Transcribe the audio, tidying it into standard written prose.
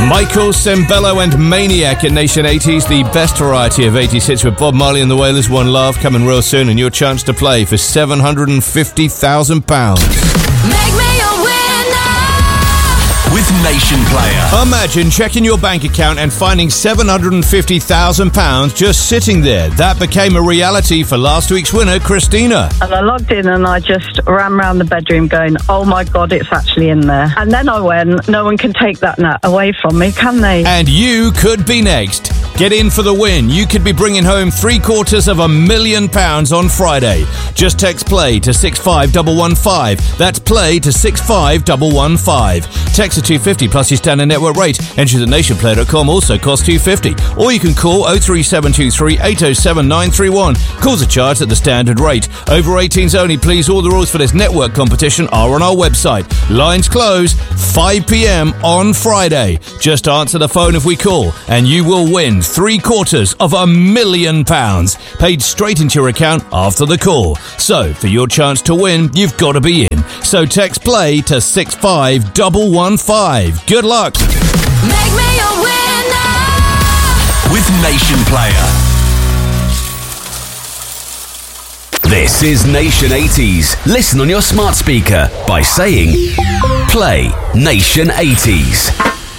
Michael Sembello and Maniac in Nation 80s, the best variety of 80s hits with Bob Marley and the Wailers. One Love coming real soon, and your chance to play for £750,000. Make me a winner with Nation Player. Imagine checking your bank account and finding £750,000 just sitting there. That became a reality for last week's winner, Christina. And I logged in and I just ran around the bedroom going, oh my God, it's actually in there. And then I went, no one can take that away from me, can they? And you could be next. Get in for the win. You could be bringing home £750,000 on Friday. Just text play to 65115. That's play to 65115. Text to 250 plus your standard network rate. Enter the nationplayer.com, also costs $2.50. Or you can call 03723 807 931. Calls are charged at the standard rate. Over 18s only, please. All the rules for this network competition are on our website. Lines close 5 p.m. on Friday. Just answer the phone if we call and you will win £750,000 paid straight into your account after the call. So, for your chance to win, you've got to be in. So text play to 65115. Good luck. Make me a winner with Nation Player. This is Nation 80s. Listen on your smart speaker by saying, play Nation 80s.